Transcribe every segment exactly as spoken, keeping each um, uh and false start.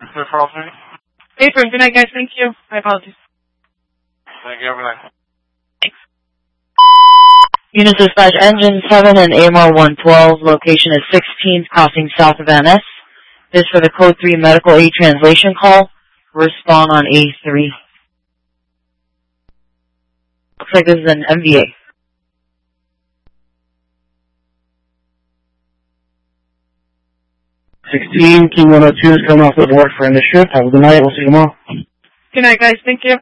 Apron, good night, guys. Thank you. My apologies. Thank you, everyone. Thanks. Unit dispatch, engine seven and A M R one twelve, location is sixteenth, crossing south of Van Ness. This is for the code three medical aid translation call. Respond on A three. Looks like this is an M V A. sixteen, King one oh two is coming off the board for end of shift. Have a good night. We'll see you tomorrow. Good night, guys. Thank you.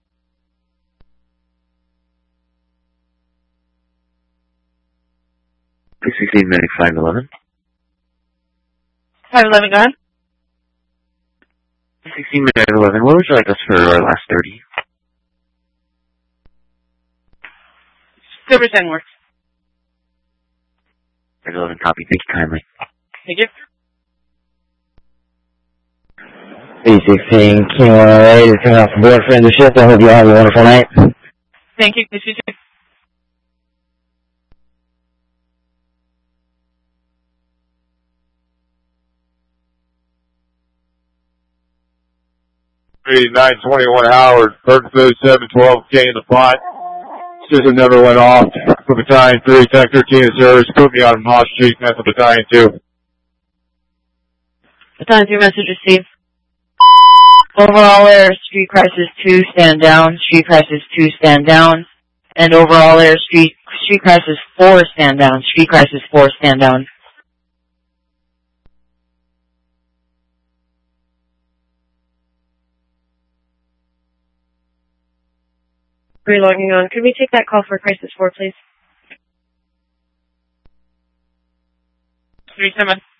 sixteen, medic five eleven. five eleven, go ahead. sixteen, medic eleven. What would you like us for our last thirty? Silver ten works. Medic eleven, copy. Thank you kindly. Thank you. B sixteen, King one oh eight is coming off the board for end of shift. I hope you all have a wonderful night. Thank you. This is you. nine twenty-one Howard, Burtonfoot seven twelve K in the pot. System never went off. For Battalion three, Tech thirteen in service. Put me on Moss Street, and that's a Battalion two. Battalion three message received. Overall air, street crisis two, stand down. Street crisis two, stand down. And overall air, street, street crisis four, stand down. Street crisis four, stand down. Relogging on. Could we take that call for crisis four, please? three seven.